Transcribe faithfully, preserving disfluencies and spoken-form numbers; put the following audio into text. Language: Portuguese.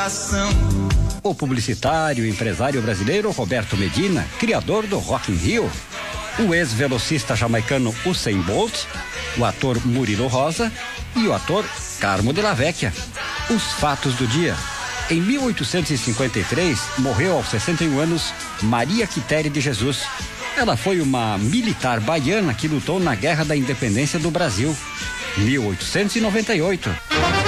coração. O publicitário e empresário brasileiro Roberto Medina, criador do Rock in Rio. O ex-velocista jamaicano Usain Bolt, o ator Murilo Rosa e o ator Carmo Della Vecchia. Os fatos do dia. Em mil oitocentos e cinquenta e três, morreu aos sessenta e um anos Maria Quitéria de Jesus. Ela foi uma militar baiana que lutou na Guerra da Independência do Brasil. mil oitocentos e noventa e oito.